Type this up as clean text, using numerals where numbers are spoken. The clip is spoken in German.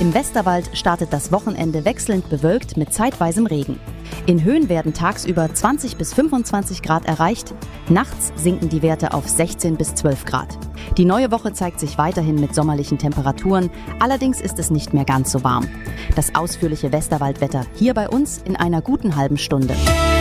Im Westerwald startet das Wochenende wechselnd bewölkt mit zeitweisem Regen. In Höhen werden tagsüber 20 bis 25 Grad erreicht, nachts sinken die Werte auf 16 bis 12 Grad. Die neue Woche zeigt sich weiterhin mit sommerlichen Temperaturen, allerdings ist es nicht mehr ganz so warm. Das ausführliche Westerwaldwetter hier bei uns in einer guten halben Stunde.